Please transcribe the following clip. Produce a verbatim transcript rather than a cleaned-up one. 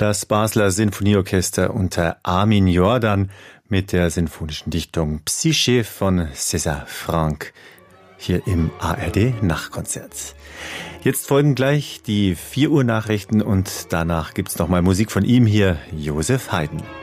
Das Basler Sinfonieorchester unter Armin Jordan mit der sinfonischen Dichtung Psyche von César Franck hier im A R D Nachtkonzert. Jetzt folgen gleich die vier Uhr Nachrichten und danach gibt's nochmal Musik von ihm hier, Josef Haydn.